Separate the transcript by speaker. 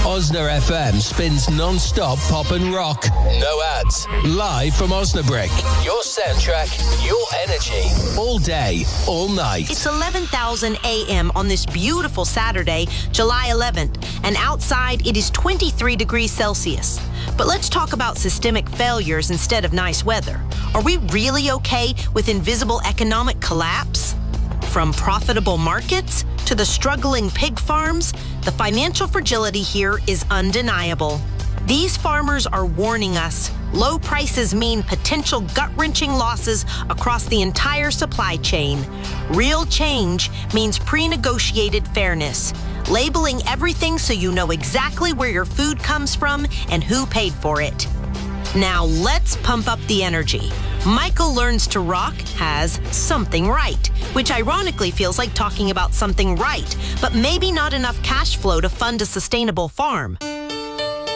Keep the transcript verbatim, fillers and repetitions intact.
Speaker 1: Osna F M spins non-stop pop and rock. No ads. Live from Osnabrück. Your soundtrack, your energy. All day, all night.
Speaker 2: It's eleven thousand a m on this beautiful Saturday, July eleventh, and outside it is twenty-three degrees Celsius. But let's talk about systemic failures instead of nice weather. Are we really okay with invisible economic collapse? From profitable markets to the struggling pig farms, the financial fragility here is undeniable. These farmers are warning us. Low prices mean potential gut-wrenching losses across the entire supply chain. Real change means pre-negotiated fairness, labeling everything so you know exactly where your food comes from and who paid for it. Now let's pump up the energy. Michael Learns to Rock has Something Right, which ironically feels like talking about something right, but maybe not enough cash flow to fund a sustainable farm.